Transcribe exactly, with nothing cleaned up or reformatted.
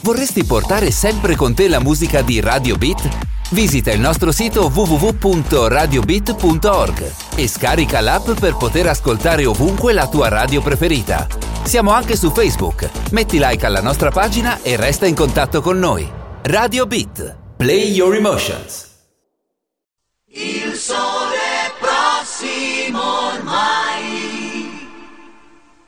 Vorresti portare sempre con te la musica di Radio Beat? Visita il nostro sito w w w punto radio beat punto org e scarica l'app per poter ascoltare ovunque la tua radio preferita. Siamo anche su Facebook. Metti like alla nostra pagina e resta in contatto con noi. Radio Beat. Play your emotions. Il sole